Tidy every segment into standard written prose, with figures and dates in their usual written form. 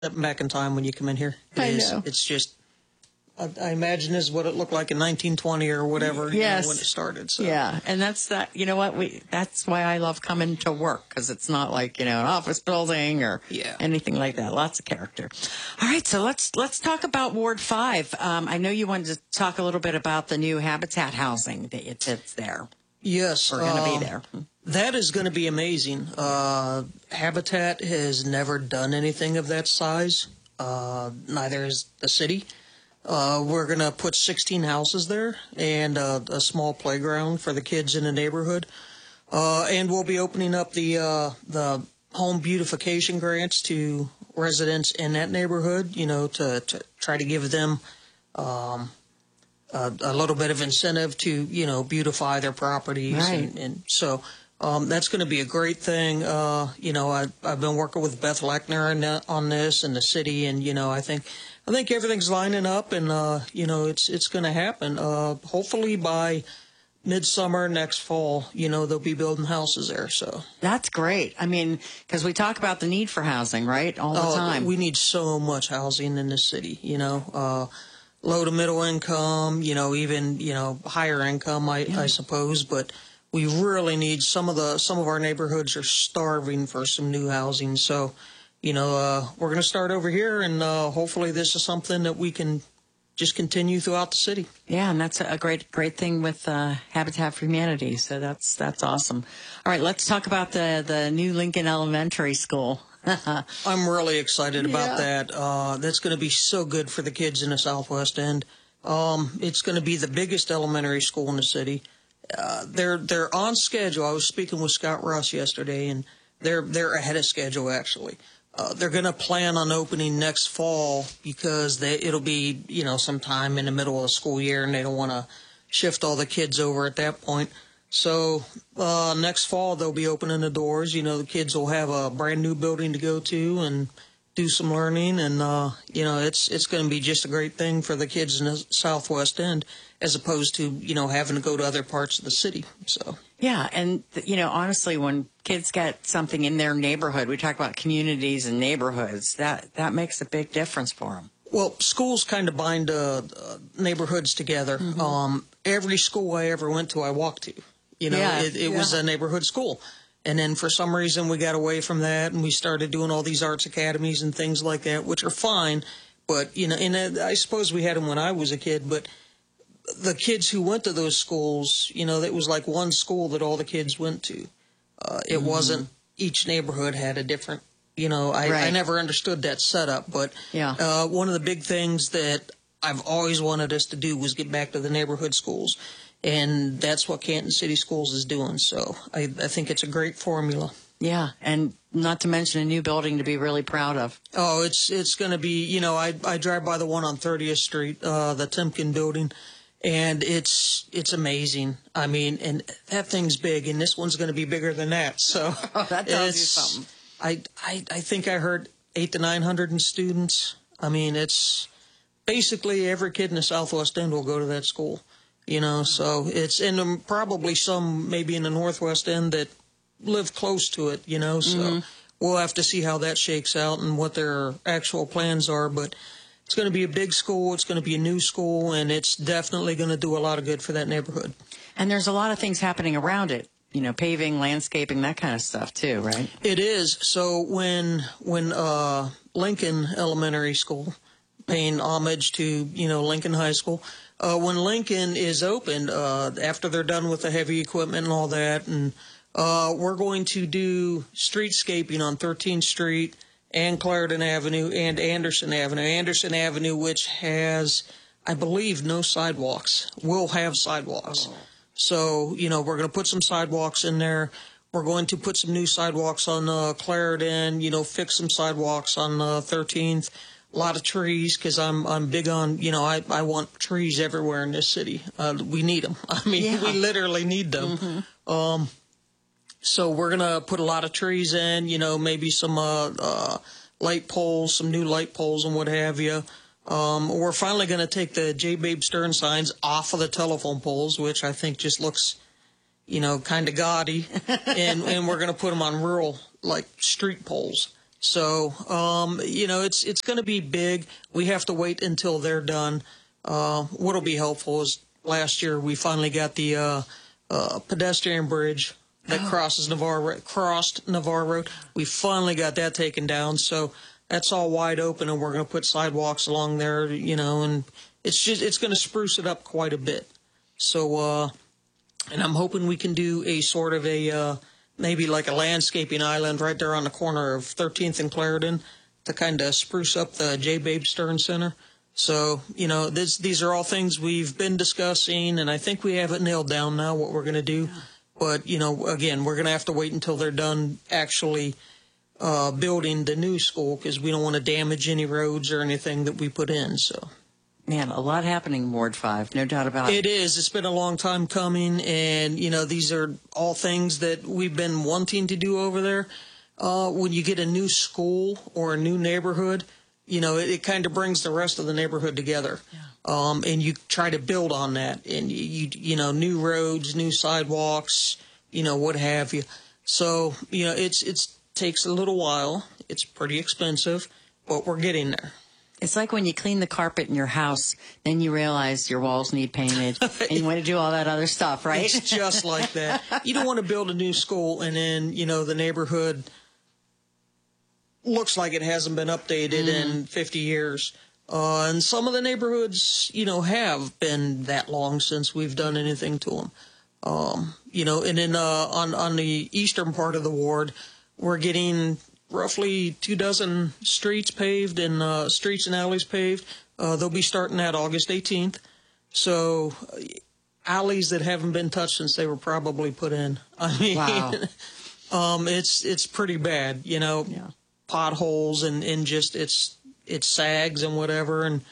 back in time when you come in here. I know. It's just, I imagine this is what it looked like in 1920 or whatever, yes. when it started. So. Yeah, and that's that. You know what? That's why I love coming to work, because it's not like, an office building or anything like that. Lots of character. All right, so let's talk about Ward 5. I know you wanted to talk a little bit about the new Habitat housing that's there. Yes. We're going to be there. That is going to be amazing. Habitat has never done anything of that size. Neither has the city. We're going to put 16 houses there and a small playground for the kids in the neighborhood. And we'll be opening up the home beautification grants to residents in that neighborhood, to try to give them a little bit of incentive to, beautify their properties. Right. And so that's going to be a great thing. I've been working with Beth Lechner on this and the city, and, I think everything's lining up, and, it's going to happen. Hopefully by midsummer next fall, they'll be building houses there. So that's great. I mean, because we talk about the need for housing, right? All the time. We need so much housing in this city, low to middle income, even, higher income, I suppose. But we really need some of our neighborhoods are starving for some new housing. So, we're going to start over here, and hopefully this is something that we can just continue throughout the city. Yeah, and that's a great thing with Habitat for Humanity. So that's awesome. All right, let's talk about the new Lincoln Elementary School. I'm really excited about that. That's going to be so good for the kids in the Southwest End. It's going to be the biggest elementary school in the city. They're on schedule. I was speaking with Scott Ross yesterday, and they're ahead of schedule actually. They're going to plan on opening next fall because it'll be, sometime in the middle of the school year, and they don't want to shift all the kids over at that point. So next fall they'll be opening the doors. The kids will have a brand new building to go to and do some learning, and it's going to be just a great thing for the kids in the Southwest End, as opposed to having to go to other parts of the city. So yeah, and honestly, when kids get something in their neighborhood, we talk about communities and neighborhoods. That makes a big difference for them. Well, schools kind of bind neighborhoods together. Mm-hmm. Every school I ever went to, I walked to. It was a neighborhood school. And then for some reason we got away from that, and we started doing all these arts academies and things like that, which are fine. But, and I suppose we had them when I was a kid, but the kids who went to those schools, it was like one school that all the kids went to. It wasn't each neighborhood had a different, I never understood that setup. But one of the big things that I've always wanted us to do was get back to the neighborhood schools. And that's what Canton City Schools is doing. So I think it's a great formula. Yeah, and not to mention a new building to be really proud of. Oh, it's going to be, I drive by the one on 30th Street, the Timken building, and it's amazing. I mean, and that thing's big, and this one's going to be bigger than that. So that tells you something. I think I heard 800 to 900 students. I mean, it's basically every kid in the Southwest End will go to that school. So it's, and probably some maybe in the Northwest End that live close to it, so we'll have to see how that shakes out and what their actual plans are. But it's going to be a big school. It's going to be a new school, and it's definitely going to do a lot of good for that neighborhood. And there's a lot of things happening around it, paving, landscaping, that kind of stuff too, right? It is. So when Lincoln Elementary School, paying homage to, Lincoln High School, when Lincoln is opened, after they're done with the heavy equipment and all that, and we're going to do streetscaping on 13th Street and Clarendon Avenue and Anderson Avenue. Anderson Avenue, which has, I believe, no sidewalks, will have sidewalks. Oh. So, we're going to put some sidewalks in there. We're going to put some new sidewalks on Clarendon, fix some sidewalks on 13th. A lot of trees, because I'm big on, I want trees everywhere in this city. We need them. I mean, we literally need them. Mm-hmm. So we're going to put a lot of trees in, maybe some light poles, some new light poles and what have you. We're finally going to take the J. Babe Stern signs off of the telephone poles, which I think just looks, kind of gaudy. and we're going to put them on rural, street poles. So, it's going to be big. We have to wait until they're done. What'll be helpful is last year we finally got the pedestrian bridge that crossed Navarre Road. We finally got that taken down. So that's all wide open, and we're going to put sidewalks along there, and it's going to spruce it up quite a bit. So, and I'm hoping we can do a sort of maybe like a landscaping island right there on the corner of 13th and Clarendon to kind of spruce up the J. Babe Stern Center. So, these are all things we've been discussing, and I think we have it nailed down now what we're going to do. But, again, we're going to have to wait until they're done actually building the new school because we don't want to damage any roads or anything that we put in. So, man, a lot happening in Ward 5, no doubt about it. It is. It's been a long time coming, and, these are all things that we've been wanting to do over there. When you get a new school or a new neighborhood, it kind of brings the rest of the neighborhood together. Yeah. And you try to build on that. And, new roads, new sidewalks, what have you. So, it takes a little while. It's pretty expensive, but we're getting there. It's like when you clean the carpet in your house, then you realize your walls need painted, and you want to do all that other stuff, right? It's just like that. You don't want to build a new school, and then, the neighborhood looks like it hasn't been updated in 50 years. And some of the neighborhoods, have been that long since we've done anything to them. And then on the eastern part of the ward, we're getting roughly 24 streets paved and streets and alleys paved. They'll be starting that August 18th. So alleys that haven't been touched since they were probably put in. I mean, wow. It's pretty bad, Yeah. Potholes and just it sags and whatever, and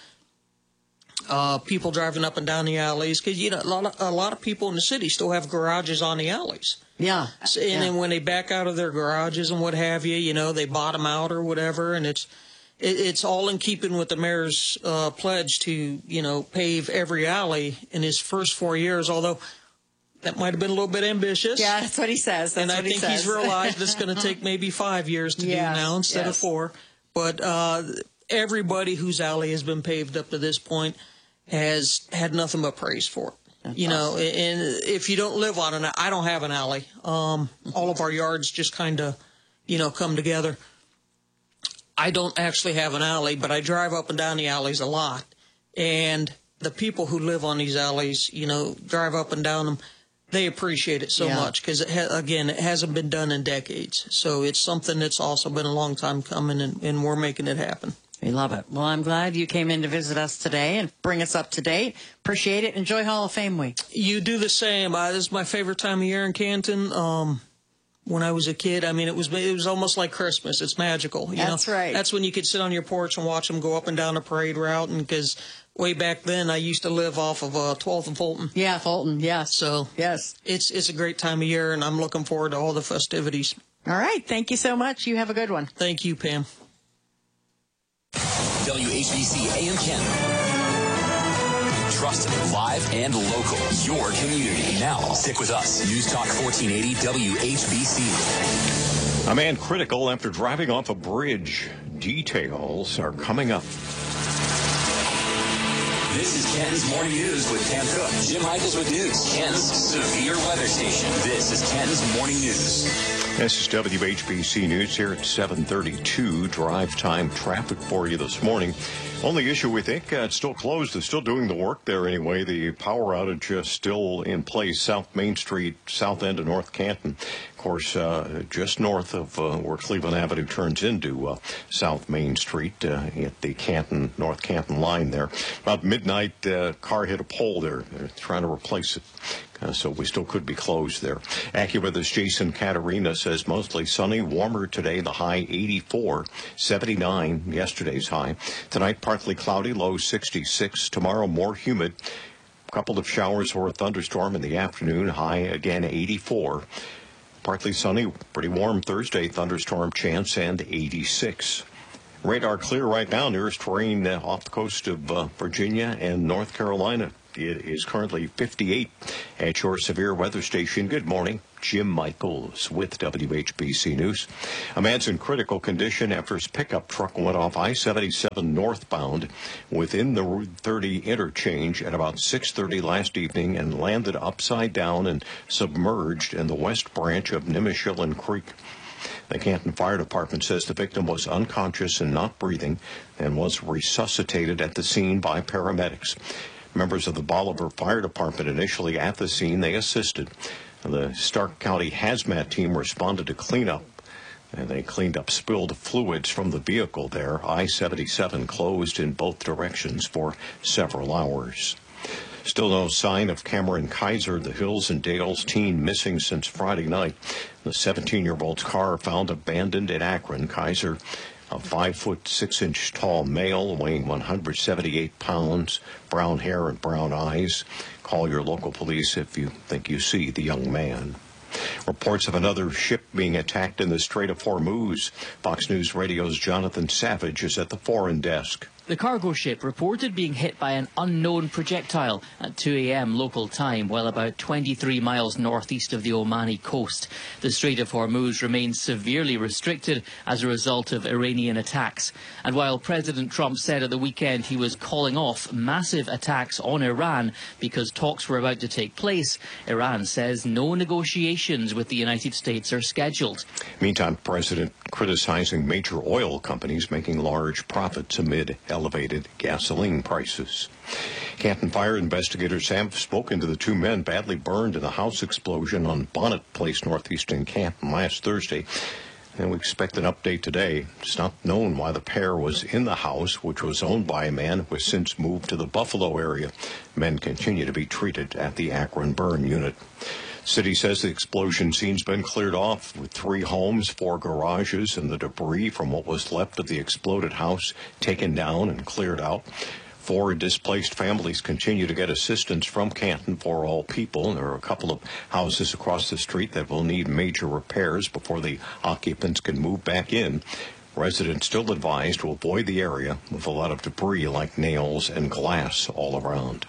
people driving up and down the alleys because a lot of people in the city still have garages on the alleys. Yeah, and then when they back out of their garages and what have you, they bottom out or whatever, and it's all in keeping with the mayor's pledge to pave every alley in his first 4 years, although. That might have been a little bit ambitious. Yeah, that's what he says. And I think he's realized it's going to take maybe 5 years to do now instead of 4. But everybody whose alley has been paved up to this point has had nothing but praise for it. That's awesome. And if you don't live on it, I don't have an alley. All of our yards just kind of, come together. I don't actually have an alley, but I drive up and down the alleys a lot. And the people who live on these alleys, drive up and down them. They appreciate it so much because, it hasn't been done in decades. So it's something that's also been a long time coming, and we're making it happen. We love it. Well, I'm glad you came in to visit us today and bring us up to date. Appreciate it. Enjoy Hall of Fame Week. You do the same. This is my favorite time of year in Canton. When I was a kid, I mean, it was almost like Christmas. It's magical. That's right. That's when you could sit on your porch and watch them go up and down the parade route. And because way back then, I used to live off of 12th and Fulton. Yeah, Fulton. Yes. So yes, it's a great time of year, and I'm looking forward to all the festivities. All right. Thank you so much. You have a good one. Thank you, Pam. WHBC AM Canton. Trusted, live, and local. Your community. Now, stick with us. News Talk 1480 WHBC. A man critical after driving off a bridge. Details are coming up. This is Ken's Morning News with Pam Cook. Jim Michaels with news. Ken's severe weather station. This is Ken's Morning News. This is WHBC News here at 7:32. Drive time traffic for you this morning. Only issue we think, it's still closed. It's still doing the work there anyway. The power outage is still in place. South Main Street, south end of North Canton. Of course, just north of where Cleveland Avenue turns into South Main Street at the North Canton line there. About midnight, car hit a pole there. They're trying to replace it. So we still could be closed there. AccuWeather's Jason Caterina says mostly sunny, warmer today, the high 84, 79 yesterday's high. Tonight, partly cloudy, low 66. Tomorrow, more humid. A couple of showers or a thunderstorm in the afternoon, high again 84. Partly sunny, pretty warm Thursday, thunderstorm chance, and 86. Radar clear right now, nearest rain off the coast of Virginia and North Carolina. It is currently 58 at your severe weather station. Good morning. Jim Michaels with WHBC News. A man's in critical condition after his pickup truck went off I-77 northbound within the Route 30 interchange at about 6:30 last evening and landed upside down and submerged in the west branch of Nimishillen Creek. The Canton Fire Department says the victim was unconscious and not breathing and was resuscitated at the scene by paramedics. Members of the Bolivar Fire Department initially at the scene, they assisted. The Stark County hazmat team responded to cleanup, and they cleaned up spilled fluids from the vehicle there. I-77 closed in both directions for several hours. Still no sign of Cameron Kaiser, the Hills and Dales teen missing since Friday night. The 17-year-old's car found abandoned in Akron. Kaiser, a 5'6" tall male weighing 178 pounds, brown hair and brown eyes. Call your local police if you think you see the young man. Reports of another ship being attacked in the Strait of Hormuz. Fox News Radio's Jonathan Savage is at the foreign desk. The cargo ship reported being hit by an unknown projectile at 2 a.m. local time, while about 23 miles northeast of the Omani coast. The Strait of Hormuz remains severely restricted as a result of Iranian attacks. And while President Trump said at the weekend he was calling off massive attacks on Iran because talks were about to take place, Iran says no negotiations with the United States are scheduled. Meantime, President criticizing major oil companies making large profits amid elevated gasoline prices. Canton fire investigators have spoken to the two men badly burned in a house explosion on Bonnet Place, northeastern Canton last Thursday. And we expect an update today. It's not known why the pair was in the house, which was owned by a man who has since moved to the Buffalo area. Men continue to be treated at the Akron burn unit. City says the explosion scene's been cleared off with 3 homes, 4 garages, and the debris from what was left of the exploded house taken down and cleared out. 4 displaced families continue to get assistance from Canton for All People. There are a couple of houses across the street that will need major repairs before the occupants can move back in. Residents still advised to avoid the area with a lot of debris like nails and glass all around.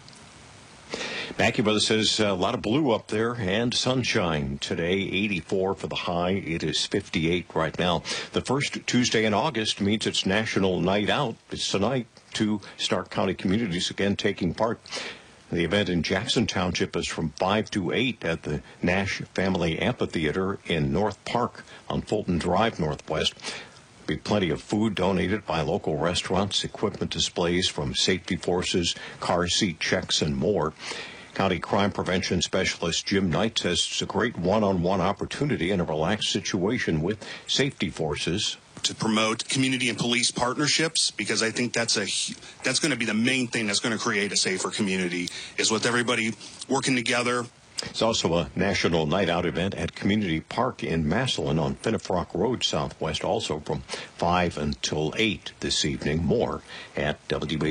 AccuWeather says a lot of blue up there and sunshine today. 84 for the high. It is 58 right now. The first Tuesday in August means it's National Night Out. It's tonight. 2 Stark County communities again taking part. The event in Jackson Township is from 5 to 8 at the Nash Family Amphitheater in North Park on Fulton Drive Northwest. There'll be plenty of food donated by local restaurants, equipment displays from safety forces, car seat checks, and more. County Crime Prevention Specialist Jim Knight says it's a great one-on-one opportunity in a relaxed situation with safety forces. To promote community and police partnerships, because I think that's going to be the main thing that's going to create a safer community, is with everybody working together. It's also a National Night Out event at Community Park in Massillon on Finnefrock Road Southwest, also from 5 until 8 this evening. More at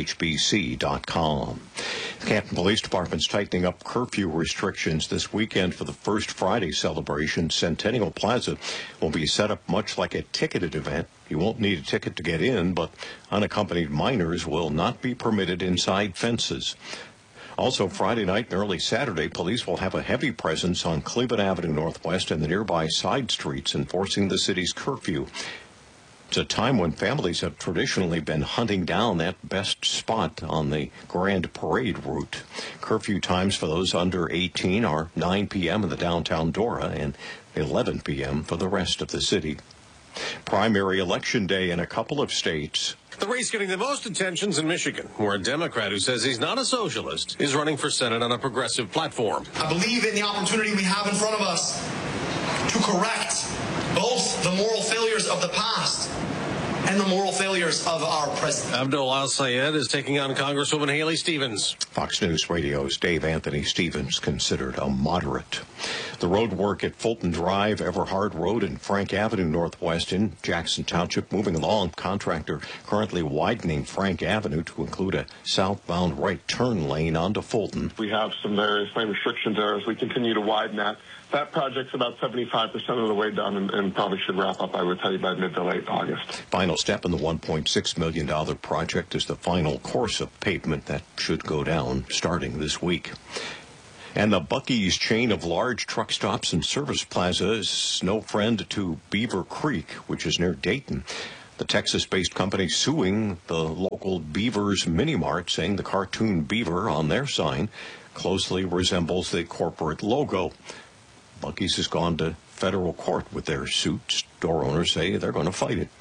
WHBC.com. The Canton Police Department's tightening up curfew restrictions this weekend for the First Friday celebration. Centennial Plaza will be set up much like a ticketed event. You won't need a ticket to get in, but unaccompanied minors will not be permitted inside fences. Also, Friday night and early Saturday, police will have a heavy presence on Cleveland Avenue Northwest and the nearby side streets, enforcing the city's curfew. It's a time when families have traditionally been hunting down that best spot on the Grand Parade route. Curfew times for those under 18 are 9 p.m. in the downtown Dora and 11 p.m. for the rest of the city. Primary election day in a couple of states. The race getting the most attention's in Michigan, where a Democrat who says he's not a socialist is running for Senate on a progressive platform. I believe in the opportunity we have in front of us to correct both the moral failures of the past and the moral failures of our president. Abdul Al-Sayed is taking on Congresswoman Haley Stevens. Fox News Radio's Dave Anthony Stevens, considered a moderate. The road work at Fulton Drive, Everhard Road, and Frank Avenue Northwest in Jackson Township moving along. Contractor currently widening Frank Avenue to include a southbound right turn lane onto Fulton. We have some various lane restrictions there as we continue to widen that That project's about 75% of the way done and probably should wrap up, I would tell you, by mid to late August. Final step in the $1.6 million project is the final course of pavement that should go down starting this week. And the Buc-ee's chain of large truck stops and service plazas is no friend to Beaver Creek, which is near Dayton. The Texas-based company suing the local Beaver's Mini Mart, saying the cartoon beaver on their sign closely resembles the corporate logo. Buc-ee's has gone to federal court with their suit. Store owners say they're going to fight it.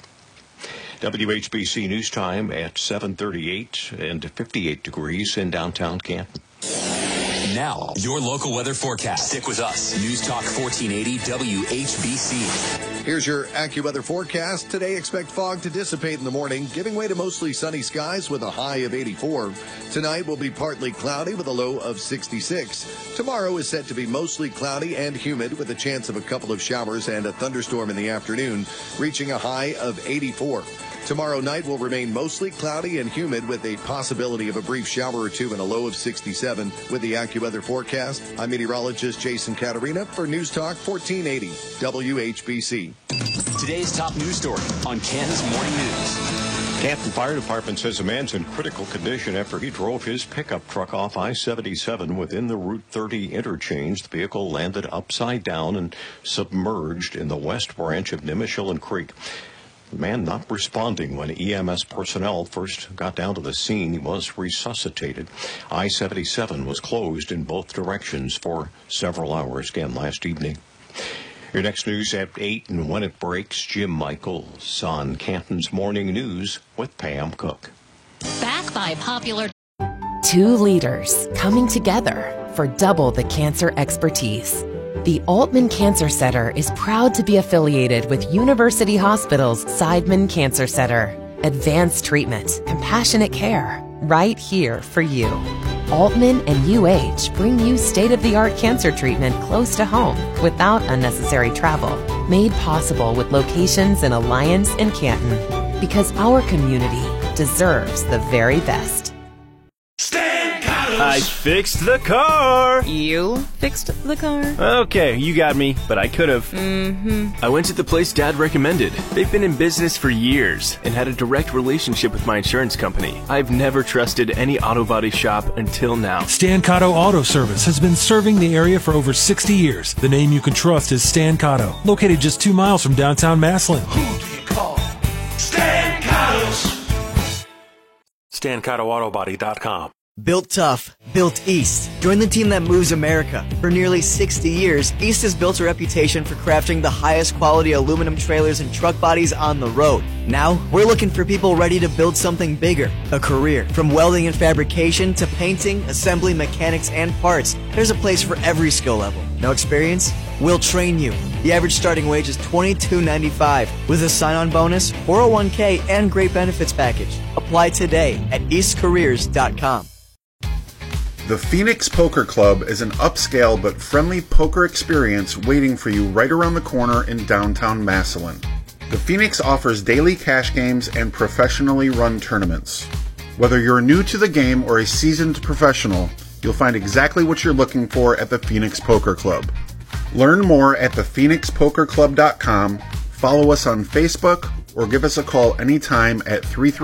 WHBC News Time at 7:38 and 58 degrees in downtown Canton. Now, your local weather forecast. Stick with us. News Talk 1480 WHBC. Here's your AccuWeather forecast. Today, expect fog to dissipate in the morning, giving way to mostly sunny skies with a high of 84. Tonight will be partly cloudy with a low of 66. Tomorrow is set to be mostly cloudy and humid with a chance of a couple of showers and a thunderstorm in the afternoon, reaching a high of 84. Tomorrow night will remain mostly cloudy and humid with a possibility of a brief shower or two and a low of 67. With the AccuWeather forecast, I'm meteorologist Jason Caterina for News Talk 1480 WHBC. Today's top news story on Canton's Morning News. Canton Fire Department says a man's in critical condition after he drove his pickup truck off I-77 within the Route 30 interchange. The vehicle landed upside down and submerged in the west branch of Nimishillen Creek. The man not responding when EMS personnel first got down to the scene. He was resuscitated. I-77 was closed in both directions for several hours again last evening. Your next news at 8, and when it breaks, Jim Michaels on Canton's Morning News with Pam Cook. Back by popular. Two leaders coming together for double the cancer expertise. The Altman Cancer Center is proud to be affiliated with University Hospital's Seidman Cancer Center. Advanced treatment, compassionate care, right here for you. Altman and UH bring you state-of-the-art cancer treatment close to home without unnecessary travel. Made possible with locations in Alliance and Canton. Because our community deserves the very best. I fixed the car. You fixed the car? Okay, you got me, but I could have. I went to the place Dad recommended. They've been in business for years and had a direct relationship with my insurance company. I've never trusted any auto body shop until now. Stan Cotto Auto Service has been serving the area for over 60 years. The name you can trust is Stan Cotto, located just 2 miles from downtown Massillon. Who do you call? Stan Cotto's. StanCottoAutobody.com. Built tough, built East. Join the team that moves America. For nearly 60 years, East has built a reputation for crafting the highest quality aluminum trailers and truck bodies on the road. Now, we're looking for people ready to build something bigger, a career. From welding and fabrication to painting, assembly, mechanics, and parts, there's a place for every skill level. No experience? We'll train you. The average starting wage is $22.95 with a sign-on bonus, 401k, and great benefits package. Apply today at eastcareers.com. The Phoenix Poker Club is an upscale but friendly poker experience waiting for you right around the corner in downtown Massillon. The Phoenix offers daily cash games and professionally run tournaments. Whether you're new to the game or a seasoned professional, you'll find exactly what you're looking for at the Phoenix Poker Club. Learn more at thephoenixpokerclub.com, follow us on Facebook, or give us a call anytime at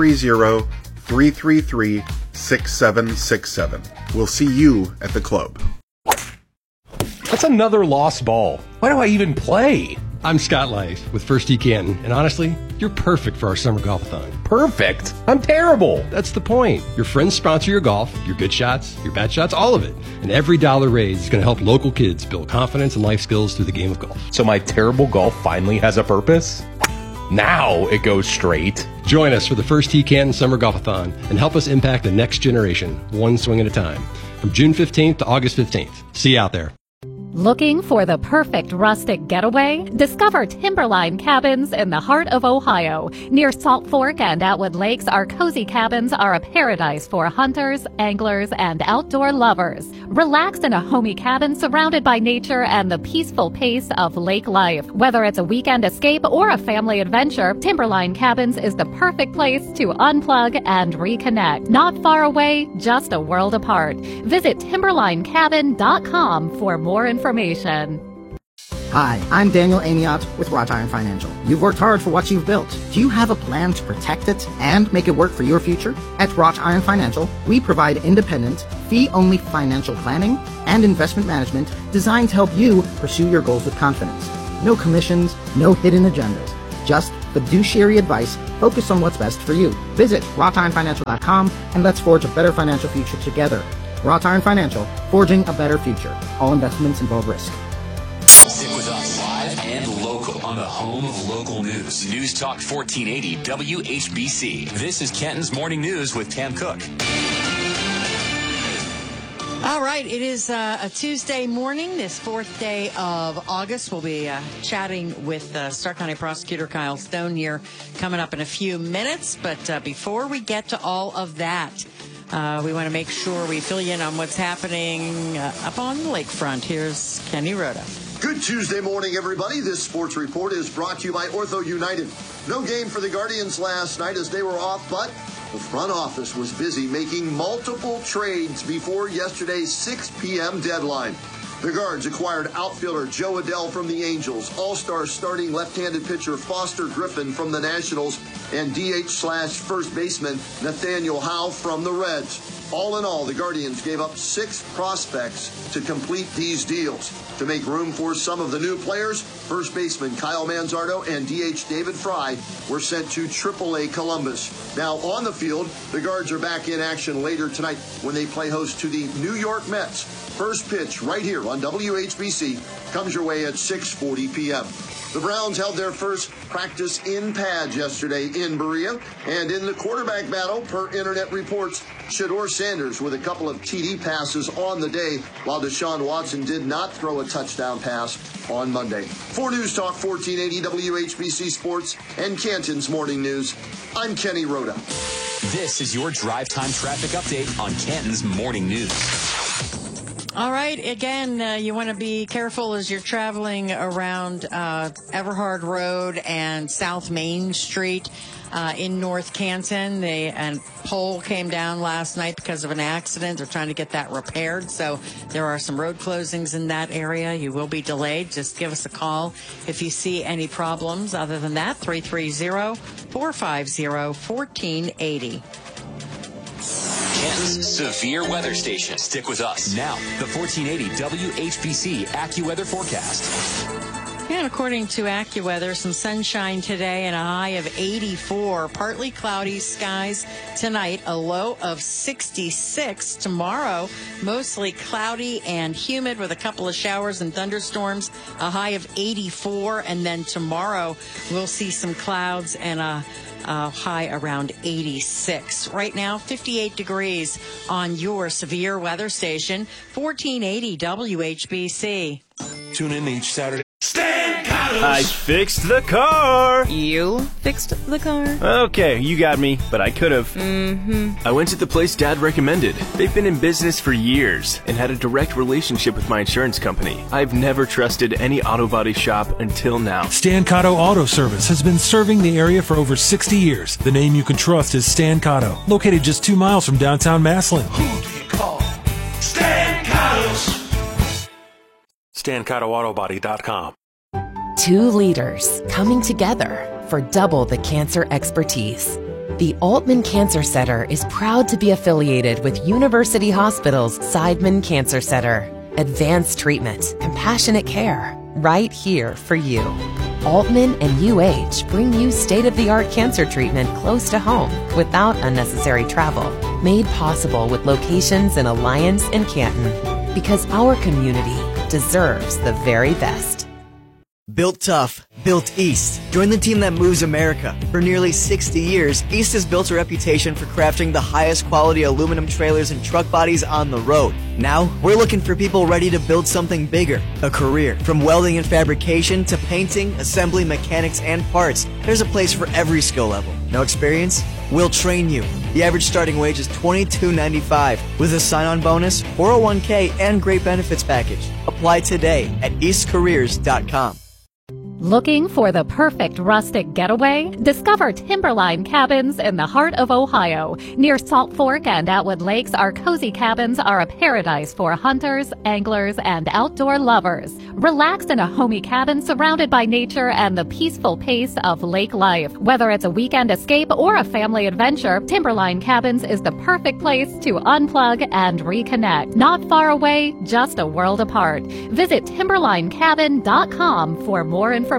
330-333-6767. We'll see you at the club. That's another lost ball. Why do I even play? I'm Scott Lice with First Tee Canton, and honestly, you're perfect for our summer golf-a-thon. Perfect? I'm terrible. That's the point. Your friends sponsor your golf, your good shots, your bad shots, all of it. And every dollar raised is going to help local kids build confidence and life skills through the game of golf. So my terrible golf finally has a purpose? Now it goes straight. Join us for the First Tee Canton Summer Golf-a-thon and help us impact the next generation, one swing at a time. From June 15th to August 15th. See you out there. Looking for the perfect rustic getaway? Discover Timberline Cabins in the heart of Ohio. Near Salt Fork and Atwood Lakes, our cozy cabins are a paradise for hunters, anglers, and outdoor lovers. Relax in a homey cabin surrounded by nature and the peaceful pace of lake life. Whether it's a weekend escape or a family adventure, Timberline Cabins is the perfect place to unplug and reconnect. Not far away, just a world apart. Visit timberlinecabin.com for more information. Hi, I'm Daniel Amiot with Wrought Iron Financial. You've worked hard for what you've built. Do you have a plan to protect it and make it work for your future? At Wrought Iron Financial, we provide independent, fee-only financial planning and investment management designed to help you pursue your goals with confidence. No commissions, no hidden agendas. Just fiduciary advice focused on what's best for you. Visit wroughtironfinancial.com and let's forge a better financial future together. Wrought Iron Financial, forging a better future. All investments involve risk. Stick with us live and local on the home of local news. News Talk 1480 WHBC. This is Kenton's Morning News with Tam Cook. All right, it is a Tuesday morning, this 4th day of August. We'll be chatting with Stark County Prosecutor Kyle Stone here coming up in a few minutes. But before we get to all of that, we want to make sure we fill you in on what's happening up on the lakefront. Here's Kenny Rhoda. Good Tuesday morning, everybody. This sports report is brought to you by Ortho United. No game for the Guardians last night as they were off, but the front office was busy making multiple trades before yesterday's 6 p.m. deadline. The Guards acquired outfielder Joe Adell from the Angels, All-Star starting left-handed pitcher Foster Griffin from the Nationals, and DH/first baseman Nathaniel Howe from the Reds. All in all, the Guardians gave up 6 prospects to complete these deals. To make room for some of the new players, first baseman Kyle Manzardo and DH David Fry were sent to AAA Columbus. Now on the field, the Guards are back in action later tonight when they play host to the New York Mets. First pitch right here on WHBC comes your way at 6:40 p.m. The Browns held their first practice in pads yesterday in Berea, and in the quarterback battle, per internet reports, Shedeur Sanders with a couple of TD passes on the day, while Deshaun Watson did not throw a touchdown pass on Monday. For News Talk 1480 WHBC Sports and Canton's Morning News, I'm Kenny Rhoda. This is your drive time traffic update on Canton's Morning News. All right. Again, you want to be careful as you're traveling around Everhard Road and South Main Street in North Canton. A pole came down last night because of an accident. They're trying to get that repaired. So there are some road closings in that area. You will be delayed. Just give us a call if you see any problems. Other than that, 330-450-1480. Canton's severe weather station. Stick with us. Now, the 1480 WHBC AccuWeather forecast. And according to AccuWeather, some sunshine today and a high of 84. Partly cloudy skies tonight, a low of 66. Tomorrow, mostly cloudy and humid with a couple of showers and thunderstorms, a high of 84. And then tomorrow, we'll see some clouds and a high around 86. Right now, 58 degrees on your severe weather station, 1480 WHBC. Tune in each Saturday. I fixed the car. You fixed the car? Okay, you got me, but I could have. I went to the place Dad recommended. They've been in business for years and had a direct relationship with my insurance company. I've never trusted any auto body shop until now. Stan Cotto Auto Service has been serving the area for over 60 years. The name you can trust is Stan Cotto, located just 2 miles from downtown Massillon. Who do you call? Stan Cotto's. StanCottoAutobody.com. 2 leaders coming together for double the cancer expertise. The Altman Cancer Center is proud to be affiliated with University Hospital's Seidman Cancer Center. Advanced treatment, compassionate care, right here for you. Altman and UH bring you state-of-the-art cancer treatment close to home without unnecessary travel. Made possible with locations in Alliance and Canton. Because our community deserves the very best. Built tough, built East. Join the team that moves America. For nearly 60 years, East has built a reputation for crafting the highest quality aluminum trailers and truck bodies on the road. Now, we're looking for people ready to build something bigger, a career. From welding and fabrication to painting, assembly, mechanics, and parts, there's a place for every skill level. No experience? We'll train you. The average starting wage is $22.95 with a sign-on bonus, 401k, and great benefits package. Apply today at eastcareers.com. Looking for the perfect rustic getaway? Discover Timberline Cabins in the heart of Ohio. Near Salt Fork and Atwood Lakes, our cozy cabins are a paradise for hunters, anglers, and outdoor lovers. Relax in a homey cabin surrounded by nature and the peaceful pace of lake life. Whether it's a weekend escape or a family adventure, Timberline Cabins is the perfect place to unplug and reconnect. Not far away, just a world apart. Visit timberlinecabin.com for more information.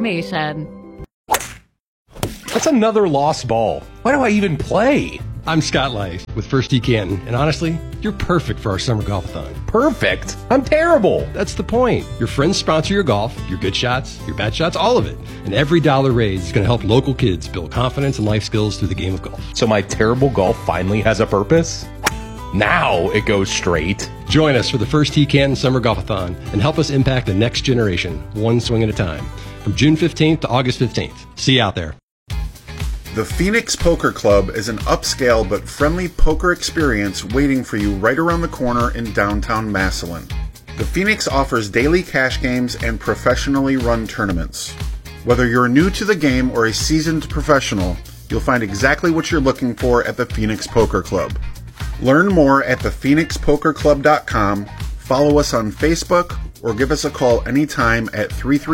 That's another lost ball. Why do I even play? I'm Scott Lice with First Tee Canton, and honestly, you're perfect for our summer golf-a-thon. Perfect? I'm terrible. That's the point. Your friends sponsor your golf, your good shots, your bad shots, all of it. And every dollar raised is going to help local kids build confidence and life skills through the game of golf. So my terrible golf finally has a purpose? Now it goes straight. Join us for the First Tee Canton Summer Golf-a-thon and help us impact the next generation, one swing at a time. From June 15th to August 15th. See you out there. The Phoenix Poker Club is an upscale but friendly poker experience waiting for you right around the corner in downtown Massillon. The Phoenix offers daily cash games and professionally run tournaments. Whether you're new to the game or a seasoned professional, you'll find exactly what you're looking for at the Phoenix Poker Club. Learn more at thephoenixpokerclub.com, follow us on Facebook, or give us a call anytime at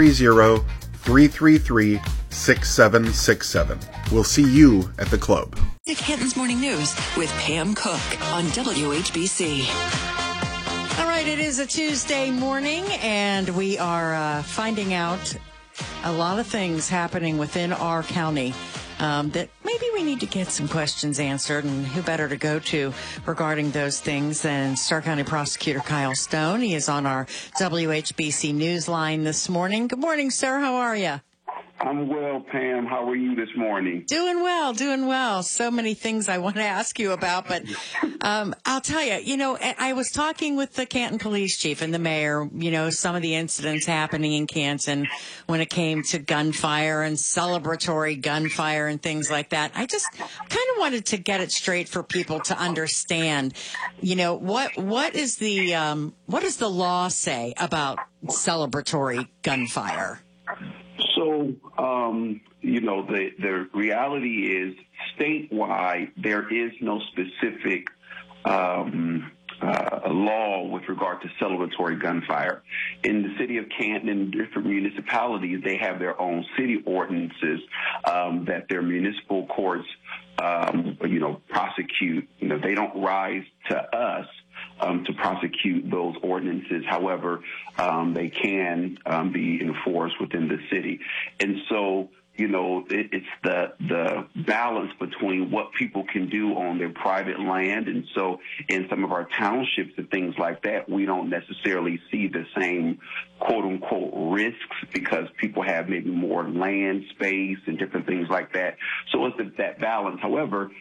330-333-6767. We'll see you at the club. Canton's Morning News with Pam Cook on WHBC. All right, it is a Tuesday morning, and we are finding out a lot of things happening within our county that maybe we need to get some questions answered, and who better to go to regarding those things than Starr County Prosecutor Kyle Stone. He is on our WHBC News line this morning. Good morning, sir. How are you? I'm well, Pam. How are you this morning? Doing well, doing well. So many things I want to ask you about, but I'll tell you, I was talking with the Canton Police Chief and the mayor, some of the incidents happening in Canton when it came to gunfire and celebratory gunfire and things like that. I just kind of wanted to get it straight for people to understand, what is the law say about celebratory gunfire? So, the reality is statewide, there is no specific law with regard to celebratory gunfire. In the city of Canton and different municipalities, they have their own city ordinances that their municipal courts, prosecute. They don't rise to us to prosecute those ordinances. However, they can be enforced within the city. And so, it's the balance between what people can do on their private land. And so in some of our townships and things like that, we don't necessarily see the same quote unquote risks because people have maybe more land space and different things like that. So it's that balance. However,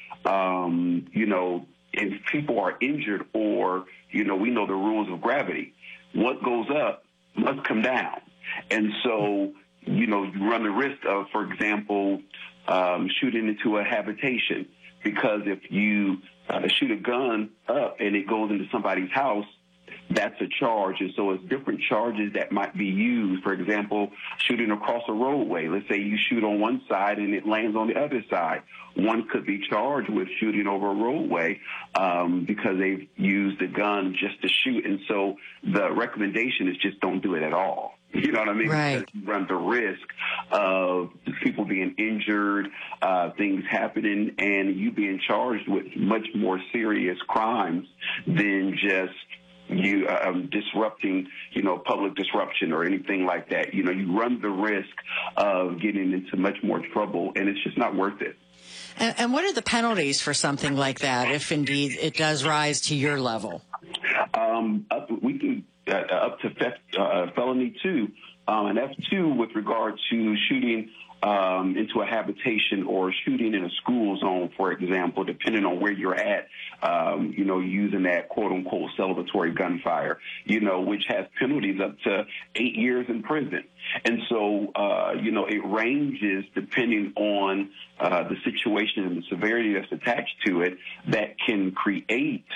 if people are injured or, we know the rules of gravity, what goes up must come down. And so, you run the risk of, for example, shooting into a habitation, because if you shoot a gun up and it goes into somebody's house, that's a charge. And so it's different charges that might be used. For example, shooting across a roadway. Let's say you shoot on one side and it lands on the other side. One could be charged with shooting over a roadway because they've used the gun just to shoot. And so the recommendation is just don't do it at all. You know what I mean? Right. Because you run the risk of people being injured, things happening, and you being charged with much more serious crimes than just you disrupting, public disruption or anything like that. You run the risk of getting into much more trouble, and it's just not worth it. And what are the penalties for something like that, if indeed it does rise to your level? We can up to felony 2, and that's 2 with regard to shooting into a habitation or shooting in a school zone, for example, depending on where you're at, using that quote-unquote celebratory gunfire, which has penalties up to 8 years in prison. And so, it ranges depending on the situation and the severity that's attached to it that can create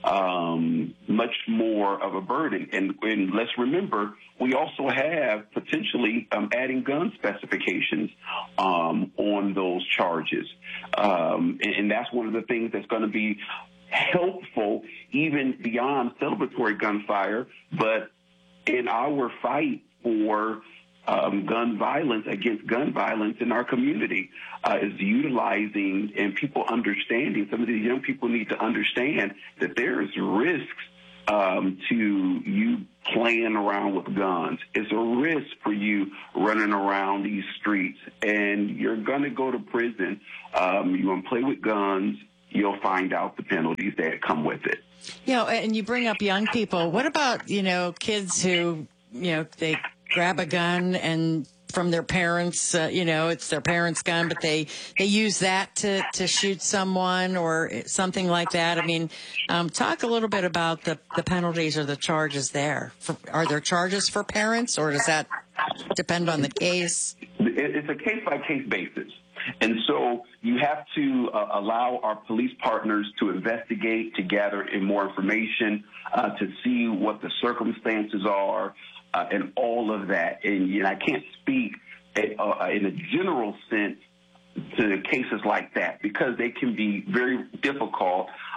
much more of a burden. And let's remember, we also have potentially adding gun specifications on those charges. And that's one of the things that's going to be helpful even beyond celebratory gunfire, but in our fight for gun violence, against gun violence in our community, is utilizing and people understanding. Some of these young people need to understand that there is risks to you playing around with guns. It's a risk for you running around these streets, and you're going to go to prison. You're going to play with guns. You'll find out the penalties that come with it. And you bring up young people. What about, kids who, they grab a gun and from their parents, it's their parents' gun, but they use that to shoot someone or something like that. I mean, talk a little bit about the penalties or the charges there. Are there charges for parents, or does that depend on the case? It's a case-by-case basis. And so you have to allow our police partners to investigate, to gather in more information, to see what the circumstances are, and all of that. And I can't speak in a general sense to cases like that because they can be very difficult